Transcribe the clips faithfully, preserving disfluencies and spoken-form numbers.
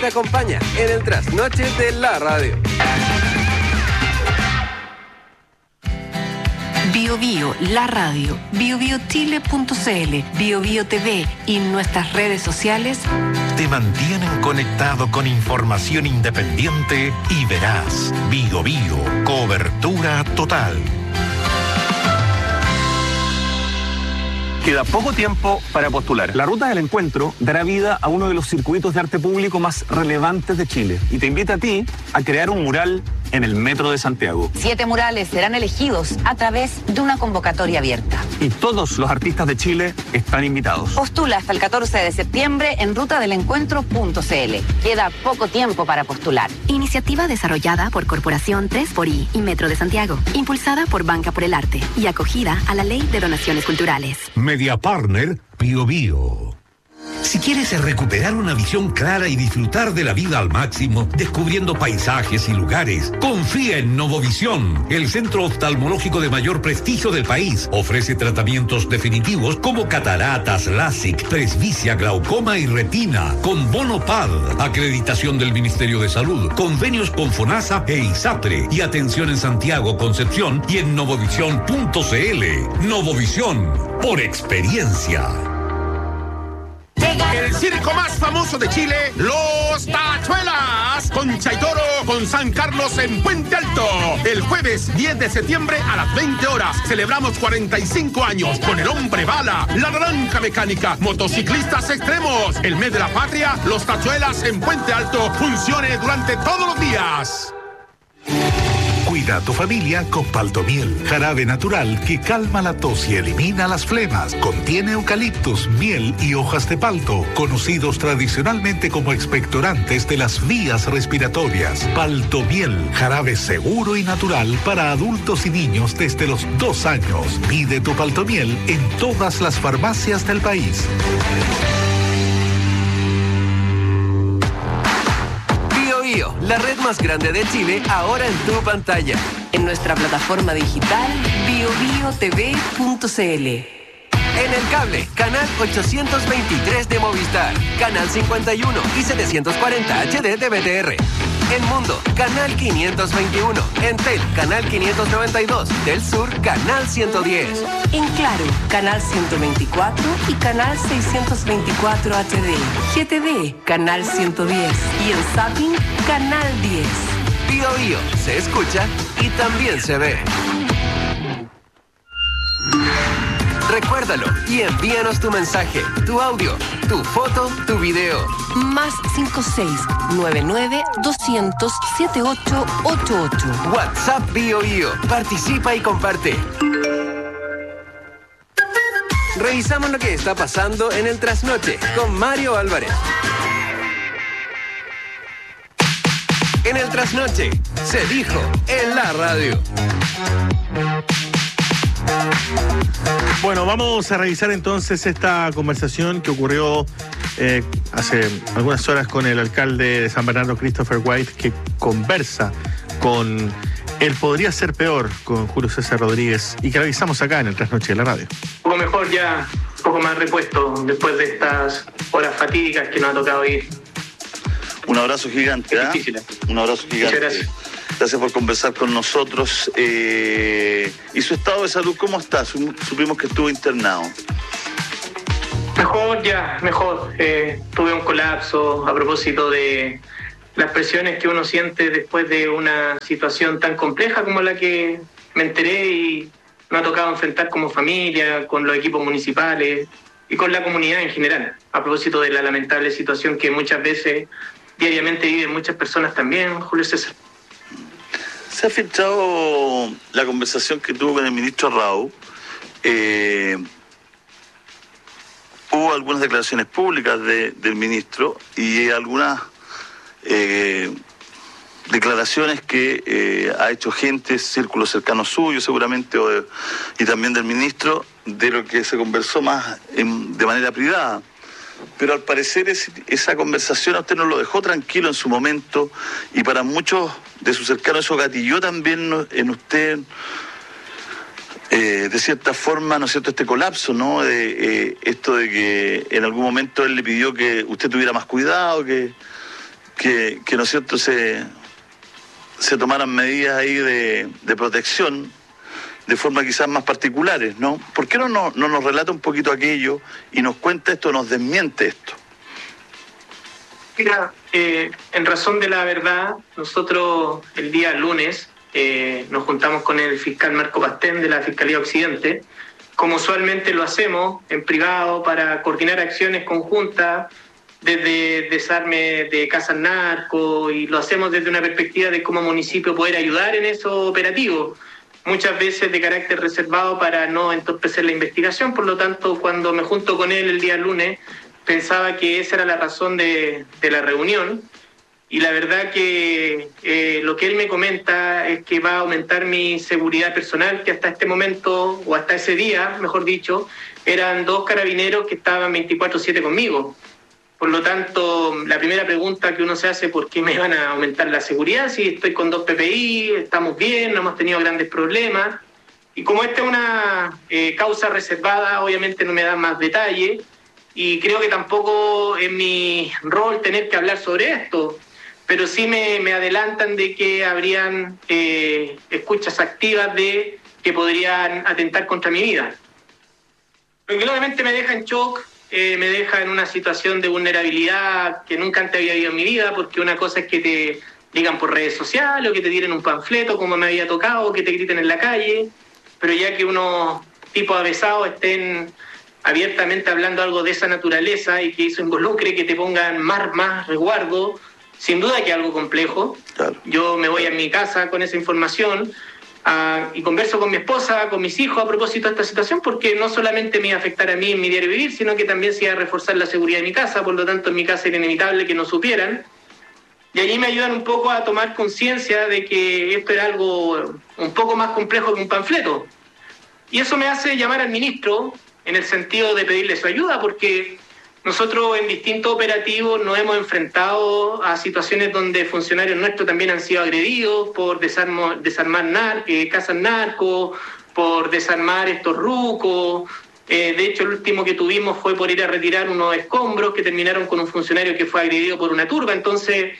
te acompaña en el trasnoche de la radio. Bio Bio, la radio, bio bio chile punto c l, Bio Bio T V y nuestras redes sociales te mantienen conectado con información independiente y veraz. Bio Bio, cobertura total. Queda poco tiempo para postular. La Ruta del Encuentro dará vida a uno de los circuitos de arte público más relevantes de Chile y te invita a ti a crear un mural en el Metro de Santiago. Siete murales serán elegidos a través de una convocatoria abierta. Y todos los artistas de Chile están invitados. Postula hasta el catorce de septiembre en ruta del encuentro punto c l. Queda poco tiempo para postular. Iniciativa desarrollada por Corporación tres por I y Metro de Santiago, impulsada por Banca por el Arte y acogida a la Ley de Donaciones Culturales. Media Partner Bio Bio. Si quieres recuperar una visión clara y disfrutar de la vida al máximo, descubriendo paisajes y lugares, confía en Novovisión, el centro oftalmológico de mayor prestigio del país. Ofrece tratamientos definitivos como cataratas, LASIK, presbicia, glaucoma y retina, con bono P A D, acreditación del Ministerio de Salud, convenios con FONASA e ISAPRE, y atención en Santiago, Concepción y en novovisión punto c l. Novovisión, por experiencia. El circo más famoso de Chile, Los Tachuelas, con Chaitoro, con San Carlos en Puente Alto. El jueves diez de septiembre a las veinte horas celebramos cuarenta y cinco años con el Hombre Bala, la Naranja Mecánica, motociclistas extremos. El mes de la patria, Los Tachuelas en Puente Alto, funcione durante todos los días. Cuida a tu familia con Paltomiel, jarabe natural que calma la tos y elimina las flemas. Contiene eucaliptus, miel y hojas de palto, conocidos tradicionalmente como expectorantes de las vías respiratorias. Paltomiel, jarabe seguro y natural para adultos y niños desde los dos años. Pide tu Paltomiel en todas las farmacias del país. La red más grande de Chile, ahora en tu pantalla. En nuestra plataforma digital bio bio t v punto c l. En el cable, canal ochocientos veintitrés de Movistar, canal cincuenta y uno y setecientos cuarenta H D de B T R. En Mundo, canal quinientos veintiuno. En Tel, canal quinientos noventa y dos. Del Sur, canal ciento diez. En Claro, canal ciento veinticuatro y canal seiscientos veinticuatro H D. G T V, canal ciento diez. Y en Zapping, canal diez. Bio Bio, se escucha y también se ve. Recuérdalo y envíanos tu mensaje, tu audio, tu foto, tu video. Más cinco seis nueve nueve doscientos setenta y ocho ochenta y ocho. WhatsApp Bio Bio. Participa y comparte. Revisamos lo que está pasando en el trasnoche con Mario Álvarez. En el trasnoche se dijo en la radio. Bueno, vamos a revisar entonces esta conversación que ocurrió eh, hace algunas horas con el alcalde de San Bernardo, Christopher White, que conversa con él podría ser peor con Julio César Rodríguez y que revisamos acá en el Trasnoche de la radio. Un poco mejor ya, un poco más repuesto después de estas horas fatídicas que nos ha tocado ir. Un abrazo gigante, ¿eh? Difícil, ¿eh? Un abrazo gigante. Muchas gracias. Gracias por conversar con nosotros. Eh, ¿Y su estado de salud cómo está? Supimos que estuvo internado. Mejor ya, mejor. Eh, tuve un colapso a propósito de las presiones que uno siente después de una situación tan compleja como la que me enteré y me ha tocado enfrentar como familia, con los equipos municipales y con la comunidad en general, a propósito de la lamentable situación que muchas veces, diariamente viven muchas personas también, Julio César. Se ha filtrado la conversación que tuvo con el ministro Raúl. Eh, hubo algunas declaraciones públicas de, del ministro y algunas eh, declaraciones que eh, ha hecho gente, círculos cercanos suyos seguramente, o de, y también del ministro, de lo que se conversó más en, de manera privada. Pero al parecer es, esa conversación a usted no lo dejó tranquilo en su momento y para muchos de sus cercanos eso gatilló también en usted, eh, de cierta forma, ¿no es cierto?, este colapso, ¿no? De, eh, esto de que en algún momento él le pidió que usted tuviera más cuidado, que, que, que ¿no es cierto?, se, se tomaran medidas ahí de, de protección de forma quizás más particulares, ¿no? ¿Por qué no, no, no nos relata un poquito aquello y nos cuenta esto, nos desmiente esto? Mira, eh, en razón de la verdad, nosotros el día lunes eh, nos juntamos con el fiscal Marco Pastén de la Fiscalía Occidente, como usualmente lo hacemos en privado para coordinar acciones conjuntas desde desarme de casas narco, y lo hacemos desde una perspectiva de cómo municipio poder ayudar en esos operativos, muchas veces de carácter reservado para no entorpecer la investigación. Por lo tanto, cuando me junto con él el día lunes, pensaba que esa era la razón de, de la reunión, y la verdad que eh, lo que él me comenta es que va a aumentar mi seguridad personal, que hasta este momento, o hasta ese día, mejor dicho, eran dos carabineros que estaban veinticuatro siete conmigo. Por lo tanto, la primera pregunta que uno se hace, ¿por qué me van a aumentar la seguridad? Si estoy con dos P P I, estamos bien, no hemos tenido grandes problemas. Y como esta es una eh, causa reservada, obviamente no me dan más detalle, y creo que tampoco es mi rol tener que hablar sobre esto, pero sí me, me adelantan de que habrían eh, escuchas activas de que podrían atentar contra mi vida. Lo que obviamente me deja en shock, eh, me deja en una situación de vulnerabilidad que nunca antes había vivido en mi vida, porque una cosa es que te digan por redes sociales o que te tiren un panfleto como me había tocado, o que te griten en la calle, pero ya que unos tipos avesados estén abiertamente hablando algo de esa naturaleza y que eso involucre que te pongan más, más resguardo, sin duda que es algo complejo. Claro. Yo me voy a mi casa con esa información uh, y converso con mi esposa, con mis hijos a propósito de esta situación, porque no solamente me iba a afectar a mí en mi diario vivir, sino que también se iba a reforzar la seguridad de mi casa. Por lo tanto, en mi casa era inevitable que no supieran. Y allí me ayudan un poco a tomar conciencia de que esto era algo un poco más complejo que un panfleto. Y eso me hace llamar al ministro en el sentido de pedirle su ayuda, porque nosotros en distintos operativos nos hemos enfrentado a situaciones donde funcionarios nuestros también han sido agredidos por desarmo, desarmar nar, eh, casas narcos, por desarmar estos rucos. Eh, de hecho, el último que tuvimos fue por ir a retirar unos escombros que terminaron con un funcionario que fue agredido por una turba. Entonces,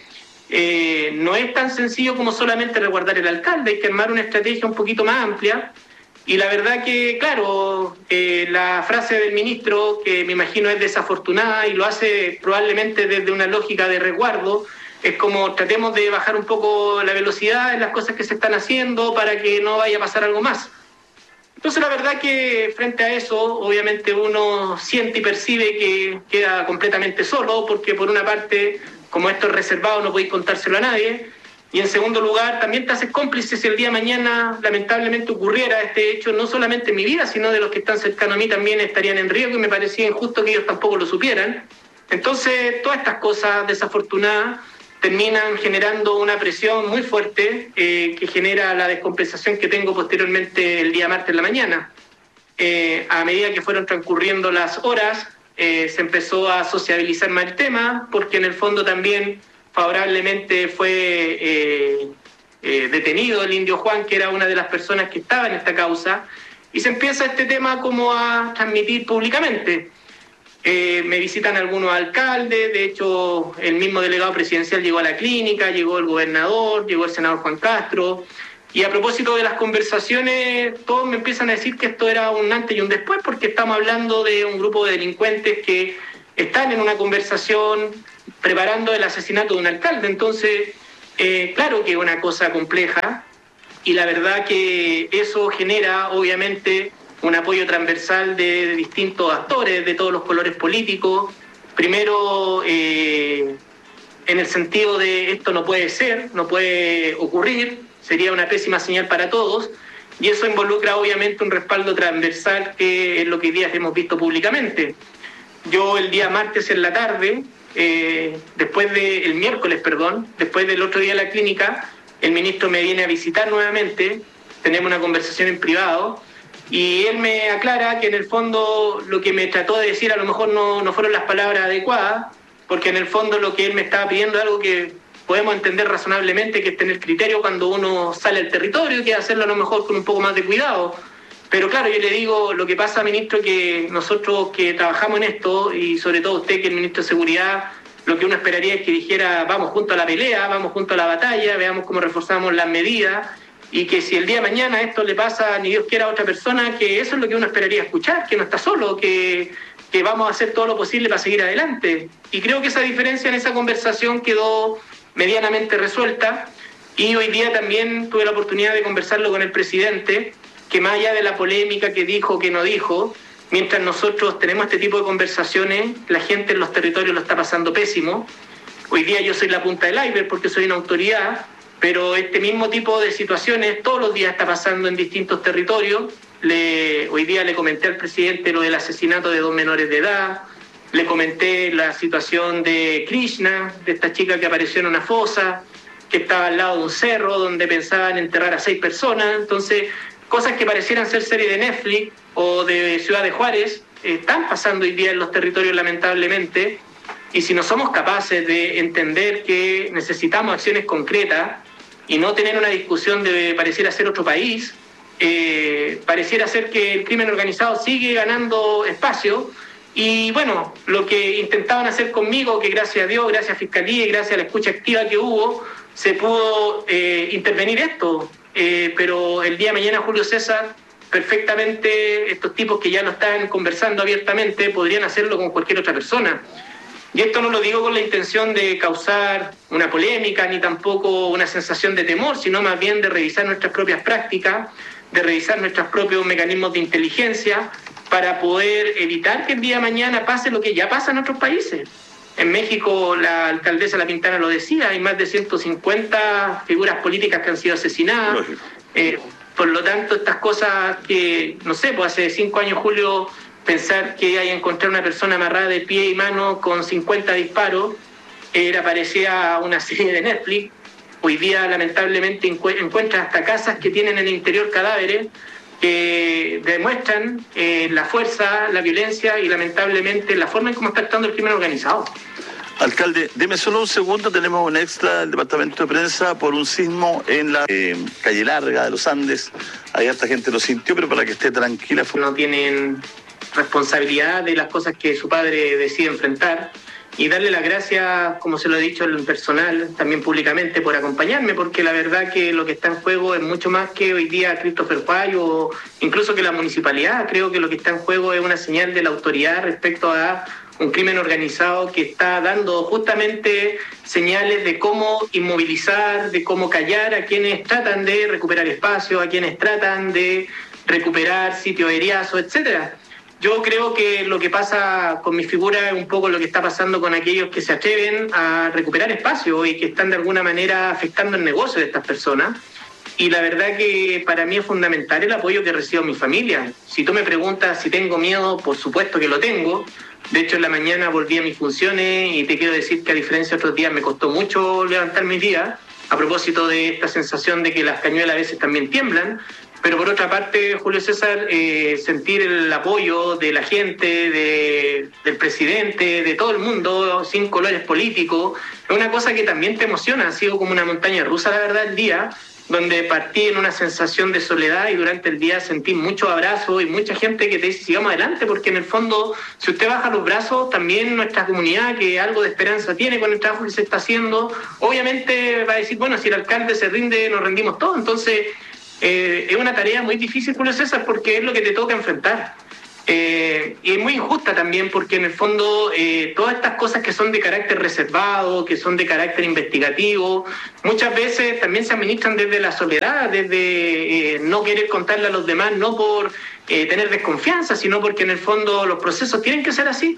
eh, no es tan sencillo como solamente resguardar el alcalde, hay que armar una estrategia un poquito más amplia. Y la verdad que, claro, eh, la frase del ministro, que me imagino es desafortunada y lo hace probablemente desde una lógica de resguardo, es como tratemos de bajar un poco la velocidad en las cosas que se están haciendo para que no vaya a pasar algo más. Entonces la verdad que frente a eso, obviamente uno siente y percibe que queda completamente solo, porque por una parte, como esto es reservado, no podéis contárselo a nadie. Y en segundo lugar, también te haces cómplice si el día de mañana lamentablemente ocurriera este hecho, no solamente en mi vida, sino de los que están cercanos a mí también estarían en riesgo, y me parecía injusto que ellos tampoco lo supieran. Entonces, todas estas cosas desafortunadas terminan generando una presión muy fuerte eh, que genera la descompensación que tengo posteriormente el día martes en la mañana. Eh, a medida que fueron transcurriendo las horas, eh, se empezó a sociabilizar más el tema, porque en el fondo también favorablemente fue eh, eh, detenido el indio Juan, que era una de las personas que estaba en esta causa, y se empieza este tema como a transmitir públicamente. Eh, me visitan algunos alcaldes, de hecho el mismo delegado presidencial llegó a la clínica, llegó el gobernador, llegó el senador Juan Castro, y a propósito de las conversaciones, todos me empiezan a decir que esto era un antes y un después, porque estamos hablando de un grupo de delincuentes que están en una conversación preparando el asesinato de un alcalde. Entonces, eh, claro que es una cosa compleja, y la verdad que eso genera, obviamente, un apoyo transversal de distintos actores, de todos los colores políticos. Primero, eh, en el sentido de esto no puede ser, no puede ocurrir, sería una pésima señal para todos, y eso involucra, obviamente, un respaldo transversal, que es lo que hoy día hemos visto públicamente. Yo el día martes en la tarde, eh, después de, el miércoles, perdón, después del otro día de la clínica, el ministro me viene a visitar nuevamente, tenemos una conversación en privado, y él me aclara que en el fondo lo que me trató de decir a lo mejor no, no fueron las palabras adecuadas, porque en el fondo lo que él me estaba pidiendo es algo que podemos entender razonablemente, que es tener criterio cuando uno sale al territorio, y que hacerlo a lo mejor con un poco más de cuidado. Pero claro, yo le digo, lo que pasa, ministro, que nosotros que trabajamos en esto, y sobre todo usted, que es el ministro de Seguridad, lo que uno esperaría es que dijera, vamos junto a la pelea, vamos junto a la batalla, veamos cómo reforzamos las medidas, y que si el día de mañana esto le pasa, ni Dios quiera, a otra persona, que eso es lo que uno esperaría escuchar, que no está solo, que, que vamos a hacer todo lo posible para seguir adelante. Y creo que esa diferencia en esa conversación quedó medianamente resuelta, y hoy día también tuve la oportunidad de conversarlo con el presidente, que más allá de la polémica que dijo, que no dijo, mientras nosotros tenemos este tipo de conversaciones, la gente en los territorios lo está pasando pésimo. Hoy día yo soy la punta del iceberg porque soy una autoridad, pero este mismo tipo de situaciones todos los días está pasando en distintos territorios. Le, hoy día le comenté al presidente lo del asesinato de dos menores de edad, le comenté la situación de Krishna, de esta chica que apareció en una fosa, que estaba al lado de un cerro donde pensaban enterrar a seis personas. Entonces, cosas que parecieran ser series de Netflix o de Ciudad de Juárez, están pasando hoy día en los territorios lamentablemente, y si no somos capaces de entender que necesitamos acciones concretas y no tener una discusión de pareciera ser otro país, eh, pareciera ser que el crimen organizado sigue ganando espacio. Y bueno, lo que intentaban hacer conmigo, que gracias a Dios, gracias a Fiscalía y gracias a la escucha activa que hubo, se pudo eh, intervenir esto. Eh, pero el día de mañana, Julio César, perfectamente estos tipos que ya lo están conversando abiertamente podrían hacerlo con cualquier otra persona. Y esto no lo digo con la intención de causar una polémica ni tampoco una sensación de temor, sino más bien de revisar nuestras propias prácticas, de revisar nuestros propios mecanismos de inteligencia para poder evitar que el día de mañana pase lo que ya pasa en otros países. En México, la alcaldesa La Pintana lo decía, hay más de ciento cincuenta figuras políticas que han sido asesinadas. Eh, por lo tanto, estas cosas que, no sé, pues hace cinco años, Julio, pensar que hay que encontrar una persona amarrada de pie y mano con cincuenta disparos era parecía una serie de Netflix. Hoy día, lamentablemente, encu- encuentras hasta casas que tienen en el interior cadáveres que demuestran eh, la fuerza, la violencia y, lamentablemente, la forma en cómo está actuando el crimen organizado. Alcalde, deme solo un segundo, tenemos un extra del departamento de prensa por un sismo en la eh, calle Larga de los Andes. Hay harta gente lo sintió, pero para que esté tranquila. No tienen responsabilidad de las cosas que su padre decide enfrentar, y darle las gracias, como se lo he dicho en personal, también públicamente, por acompañarme, porque la verdad que lo que está en juego es mucho más que hoy día Christopher Guay o incluso que la municipalidad. Creo que lo que está en juego es una señal de la autoridad respecto a un crimen organizado que está dando justamente señales de cómo inmovilizar, de cómo callar a quienes tratan de recuperar espacio, a quienes tratan de recuperar sitios aeriazos, etcétera. Yo creo que lo que pasa con mi figura es un poco lo que está pasando con aquellos que se atreven a recuperar espacio y que están de alguna manera afectando el negocio de estas personas. Y la verdad que para mí es fundamental el apoyo que recibo mi familia. Si tú me preguntas si tengo miedo, por supuesto que lo tengo. De hecho, en la mañana volví a mis funciones y te quiero decir que a diferencia de otros días me costó mucho levantar mis días a propósito de esta sensación de que las cañuelas a veces también tiemblan. Pero por otra parte, Julio César, eh, sentir el apoyo de la gente, de, del presidente, de todo el mundo, sin colores políticos, es una cosa que también te emociona. Ha sido como una montaña rusa, la verdad, el día, donde partí en una sensación de soledad y durante el día sentí muchos abrazos y mucha gente que te dice sigamos adelante, porque en el fondo, si usted baja los brazos, también nuestra comunidad, que algo de esperanza tiene con el trabajo que se está haciendo, obviamente va a decir, bueno, si el alcalde se rinde, nos rendimos todos. Entonces, Eh, es una tarea muy difícil, Julio César, porque es lo que te toca enfrentar. Eh, y es muy injusta también porque en el fondo eh, todas estas cosas que son de carácter reservado, que son de carácter investigativo, muchas veces también se administran desde la soledad, desde eh, no querer contarle a los demás, no por eh, tener desconfianza, sino porque en el fondo los procesos tienen que ser así.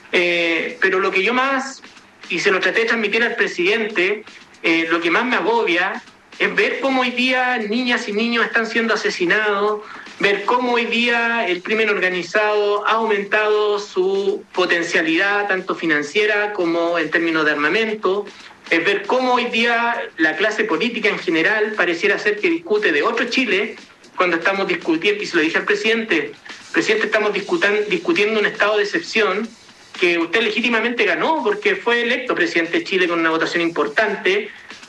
Eh, pero lo que yo más, y se lo traté de transmitir al presidente, eh, lo que más me agobia es ver cómo hoy día niñas y niños están siendo asesinados, ver cómo hoy día el crimen organizado ha aumentado su potencialidad, tanto financiera como en términos de armamento, es ver cómo hoy día la clase política en general pareciera ser que discute de otro Chile, cuando estamos discutiendo, y se lo dije al presidente, presidente, estamos discutan, discutiendo un estado de excepción que usted legítimamente ganó porque fue electo presidente de Chile con una votación importante,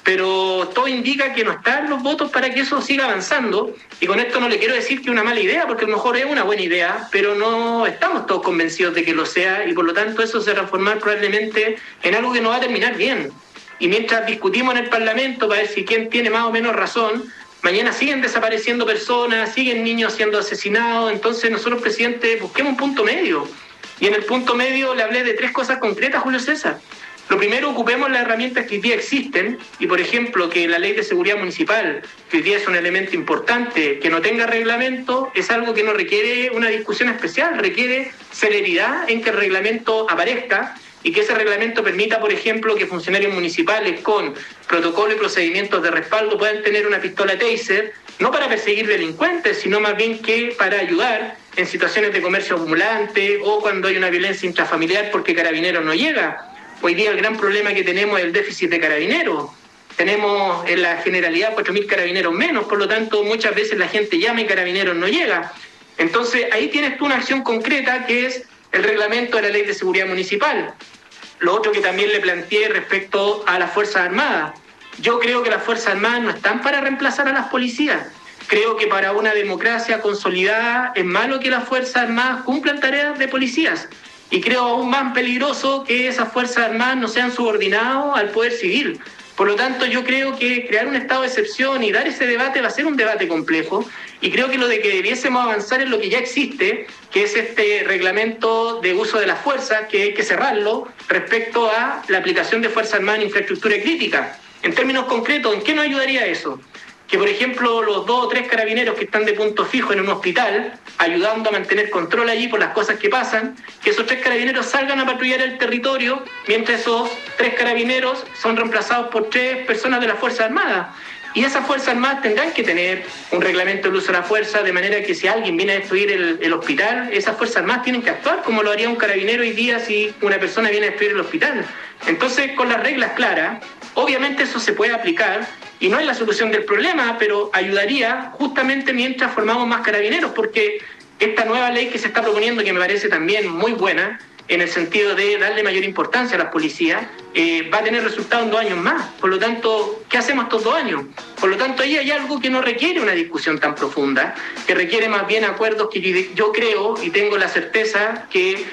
pero todo indica que no están los votos para que eso siga avanzando, y con esto no le quiero decir que es una mala idea, porque a lo mejor es una buena idea, pero no estamos todos convencidos de que lo sea, y por lo tanto eso se va a transformar probablemente en algo que no va a terminar bien. Y mientras discutimos en el Parlamento para ver si quién tiene más o menos razón, mañana siguen desapareciendo personas, siguen niños siendo asesinados. Entonces nosotros, presidente, busquemos un punto medio. Y en el punto medio le hablé de tres cosas concretas, Julio César. Lo primero, ocupemos las herramientas que hoy día existen, y por ejemplo, que la ley de seguridad municipal, que hoy día es un elemento importante, que no tenga reglamento, es algo que no requiere una discusión especial, requiere celeridad en que el reglamento aparezca, y que ese reglamento permita, por ejemplo, que funcionarios municipales con protocolo y procedimientos de respaldo puedan tener una pistola Taser, no para perseguir delincuentes, sino más bien que para ayudar en situaciones de comercio ambulante o cuando hay una violencia intrafamiliar porque Carabineros no llega. Hoy día el gran problema que tenemos es el déficit de carabineros. Tenemos en la generalidad cuatro mil carabineros menos, por lo tanto muchas veces la gente llama y Carabineros no llega. Entonces ahí tienes tú una acción concreta que es el reglamento de la Ley de Seguridad Municipal. Lo otro que también le planteé respecto a las Fuerzas Armadas. Yo creo que las Fuerzas Armadas no están para reemplazar a las policías. Creo que para una democracia consolidada es malo que las Fuerzas Armadas cumplan tareas de policías. Y creo aún más peligroso que esas Fuerzas Armadas no sean subordinadas al poder civil. Por lo tanto, yo creo que crear un estado de excepción y dar ese debate va a ser un debate complejo, y creo que lo de que debiésemos avanzar es lo que ya existe, que es este reglamento de uso de las fuerzas, que hay que cerrarlo respecto a la aplicación de Fuerzas Armadas en infraestructura crítica. En términos concretos, ¿en qué nos ayudaría eso? Que, por ejemplo, los dos o tres carabineros que están de punto fijo en un hospital, ayudando a mantener control allí por las cosas que pasan, que esos tres carabineros salgan a patrullar el territorio, mientras esos tres carabineros son reemplazados por tres personas de las Fuerzas Armadas. Y esas Fuerzas Armadas tendrán que tener un reglamento del uso de la fuerza, de manera que si alguien viene a destruir el, el hospital, esas Fuerzas Armadas tienen que actuar como lo haría un carabinero hoy día si una persona viene a destruir el hospital. Entonces, con las reglas claras, obviamente eso se puede aplicar, y no es la solución del problema, pero ayudaría justamente mientras formamos más carabineros, porque esta nueva ley que se está proponiendo, que me parece también muy buena, en el sentido de darle mayor importancia a las policías, eh, va a tener resultados en dos años más. Por lo tanto, ¿qué hacemos estos dos años? Por lo tanto, ahí hay algo que no requiere una discusión tan profunda, que requiere más bien acuerdos que yo creo y tengo la certeza que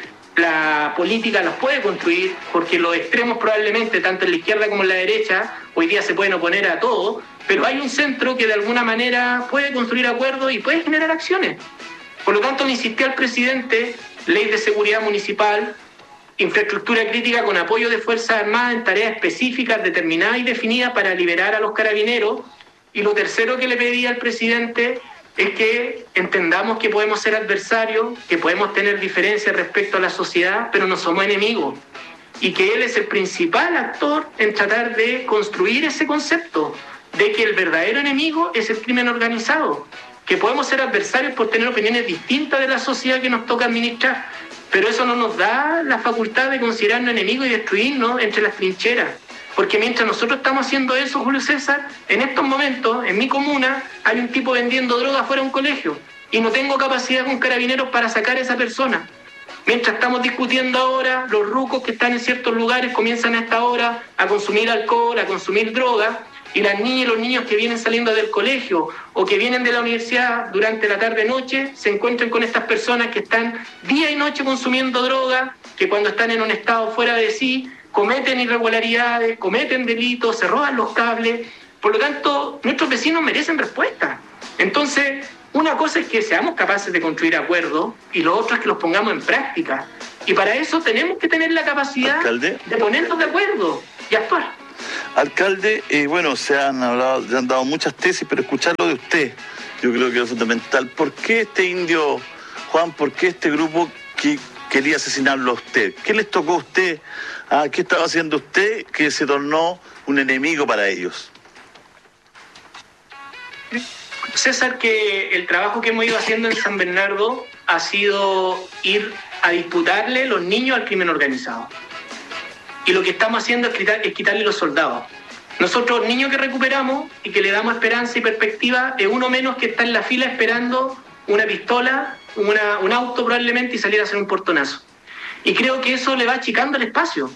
la política los puede construir, porque los extremos probablemente, tanto en la izquierda como en la derecha, hoy día se pueden oponer a todo, pero hay un centro que de alguna manera puede construir acuerdos y puede generar acciones. Por lo tanto, le insistí al presidente, ley de seguridad municipal, infraestructura crítica con apoyo de Fuerzas Armadas en tareas específicas, determinadas y definidas para liberar a los carabineros. Y lo tercero que le pedí al presidente es que entendamos que podemos ser adversarios, que podemos tener diferencias respecto a la sociedad, pero no somos enemigos. Y que él es el principal actor en tratar de construir ese concepto de que el verdadero enemigo es el crimen organizado. Que podemos ser adversarios por tener opiniones distintas de la sociedad que nos toca administrar, pero eso no nos da la facultad de considerarnos enemigos y destruirnos entre las trincheras. Porque mientras nosotros estamos haciendo eso, Julio César, en estos momentos, en mi comuna, hay un tipo vendiendo droga fuera de un colegio y no tengo capacidad con carabineros para sacar a esa persona. Mientras estamos discutiendo ahora, los rucos que están en ciertos lugares comienzan a esta hora a consumir alcohol, a consumir droga, y las niñas y los niños que vienen saliendo del colegio o que vienen de la universidad durante la tarde-noche se encuentran con estas personas que están día y noche consumiendo droga, que cuando están en un estado fuera de sí cometen irregularidades, cometen delitos, se roban los cables. Por lo tanto, nuestros vecinos merecen respuesta. Entonces, una cosa es que seamos capaces de construir acuerdos y lo otro es que los pongamos en práctica. Y para eso tenemos que tener la capacidad ¿Alcalde? de ponernos de acuerdo y actuar. Alcalde, eh, bueno, se han hablado, se han dado muchas tesis, pero escucharlo de usted, yo creo que es fundamental. ¿Por qué este indio, Juan, por qué este grupo que quería asesinarlo a usted? ¿Qué les tocó a usted? Ah, ¿qué estaba haciendo usted que se tornó un enemigo para ellos? César, que el trabajo que hemos ido haciendo en San Bernardo ha sido ir a disputarle los niños al crimen organizado. Y lo que estamos haciendo es, quitar, es quitarle los soldados. Nosotros, niños que recuperamos y que le damos esperanza y perspectiva, es uno menos que está en la fila esperando una pistola, una, un auto probablemente y salir a hacer un portonazo. Y creo que eso le va achicando el espacio.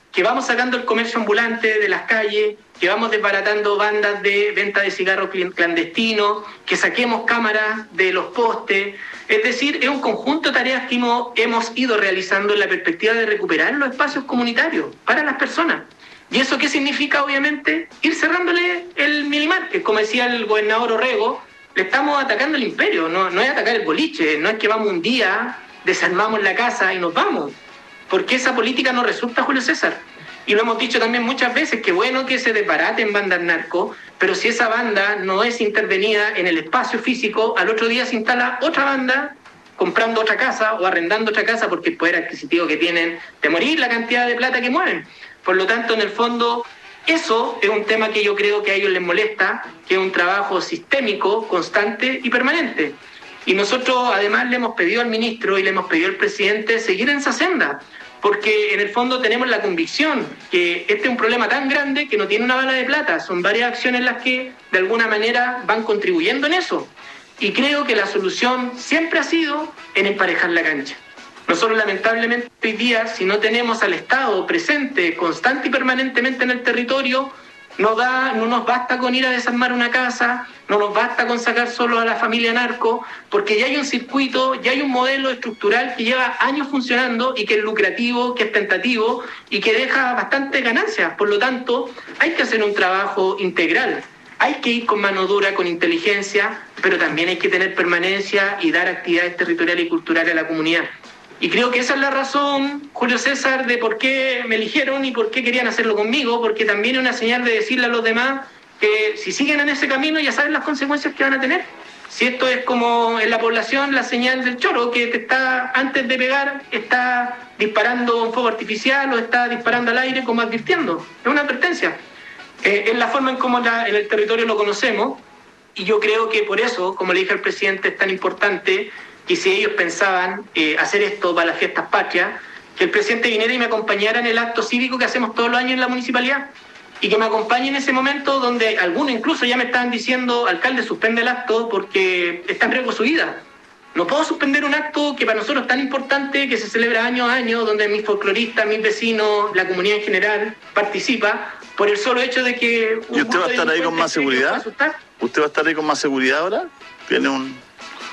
que vamos sacando el comercio ambulante de las calles, que vamos desbaratando bandas de venta de cigarros clandestinos, que saquemos cámaras de los postes. Es decir, es un conjunto de tareas que hemos, hemos ido realizando en la perspectiva de recuperar los espacios comunitarios para las personas. ¿Y eso qué significa? Obviamente, ir cerrándole el minimarket. Como decía el gobernador Orrego, le estamos atacando el imperio, no, no es atacar el boliche, no es que vamos un día, desarmamos la casa y nos vamos, porque esa política no resulta, Julio César. Y lo hemos dicho también muchas veces, que bueno que se desbaraten bandas narcos, pero si esa banda no es intervenida en el espacio físico, al otro día se instala otra banda comprando otra casa o arrendando otra casa porque el poder adquisitivo que tienen de morir la cantidad de plata que mueven. Por lo tanto, en el fondo, eso es un tema que yo creo que a ellos les molesta, que es un trabajo sistémico, constante y permanente. Y nosotros además le hemos pedido al ministro y le hemos pedido al presidente seguir en esa senda, porque en el fondo tenemos la convicción que este es un problema tan grande que no tiene una bala de plata, son varias acciones las que de alguna manera van contribuyendo en eso. Y creo que la solución siempre ha sido en emparejar la cancha. Nosotros lamentablemente hoy día, si no tenemos al Estado presente constante y permanentemente en el territorio, no, da, no nos basta con ir a desarmar una casa, no nos basta con sacar solo a la familia narco, porque ya hay un circuito, ya hay un modelo estructural que lleva años funcionando y que es lucrativo, que es tentativo y que deja bastantes ganancias. Por lo tanto, hay que hacer un trabajo integral. Hay que ir con mano dura, con inteligencia, pero también hay que tener permanencia y dar actividades territoriales y culturales a la comunidad. Y creo que esa es la razón, Julio César, de por qué me eligieron y por qué querían hacerlo conmigo, porque también es una señal de decirle a los demás que si siguen en ese camino ya saben las consecuencias que van a tener. Si esto es como en la población la señal del choro, que te está, antes de pegar, está disparando un fuego artificial o está disparando al aire como advirtiendo. Es una advertencia. Eh, es la forma en cómo la, en el territorio lo conocemos, y yo creo que por eso, como le dije al presidente, es tan importante que si ellos pensaban eh, hacer esto para las fiestas patrias, que el presidente viniera y me acompañara en el acto cívico que hacemos todos los años en la municipalidad, y que me acompañe en ese momento donde algunos incluso ya me estaban diciendo, alcalde, suspende el acto porque está en riesgo su vida. No puedo suspender un acto que para nosotros es tan importante, que se celebra año a año, donde mis folcloristas, mis vecinos, la comunidad en general participa, por el solo hecho de que... ¿Y usted va a estar ahí con más seguridad? ¿Usted va a estar ahí con más seguridad ahora? ¿Tiene un...?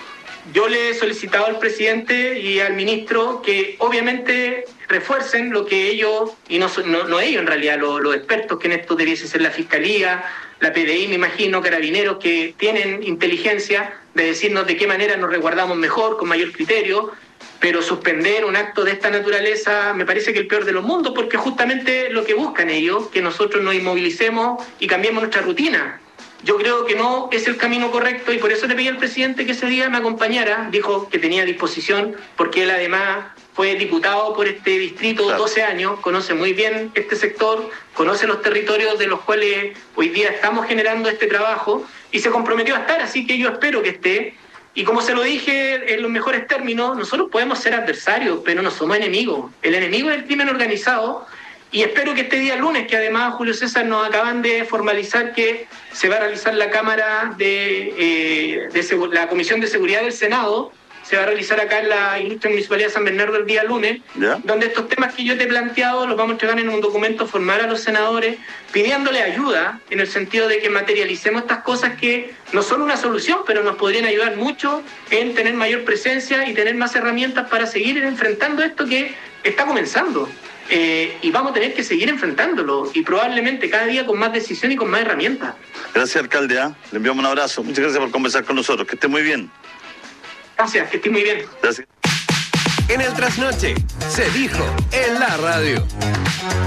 Yo le he solicitado al presidente y al ministro que obviamente refuercen lo que ellos, y no, no, no ellos en realidad, los, los expertos que en esto debiese ser la Fiscalía, la P D I, me imagino, Carabineros, que tienen inteligencia de decirnos de qué manera nos resguardamos mejor, con mayor criterio, pero suspender un acto de esta naturaleza me parece que es el peor de los mundos, porque justamente lo que buscan ellos, que nosotros nos inmovilicemos y cambiemos nuestra rutina. Yo creo que no es el camino correcto y por eso le pedí al presidente que ese día me acompañara. Dijo que tenía disposición porque él además fue diputado por este distrito claro. doce años, conoce muy bien este sector, conoce los territorios de los cuales hoy día estamos generando este trabajo y se comprometió a estar, así que yo espero que esté. Y como se lo dije en los mejores términos, nosotros podemos ser adversarios, pero no somos enemigos. El enemigo es el crimen organizado. Y espero que este día lunes, que además Julio César nos acaban de formalizar que se va a realizar la Cámara de, eh, de Segu- la Comisión de Seguridad del Senado, se va a realizar acá en la Ilustre Municipalidad de San Bernardo el día lunes, ¿ya? Donde estos temas que yo te he planteado los vamos a entregar en un documento formal a los senadores, pidiéndole ayuda en el sentido de que materialicemos estas cosas que no son una solución, pero nos podrían ayudar mucho en tener mayor presencia y tener más herramientas para seguir enfrentando esto que está comenzando. Eh, y vamos a tener que seguir enfrentándolo y probablemente cada día con más decisión y con más herramientas. Gracias, alcalde, ¿eh? Le enviamos un abrazo. Muchas gracias por conversar con nosotros. Que esté muy bien. Gracias, que esté muy bien. Gracias. En el Trasnoche se dijo en la radio.